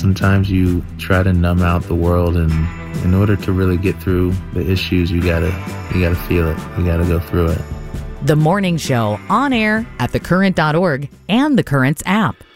sometimes you try to numb out the world, and in order to really get through the issues, you gotta feel it. You gotta go through it. The Morning Show, on air at thecurrent.org and the Currents app.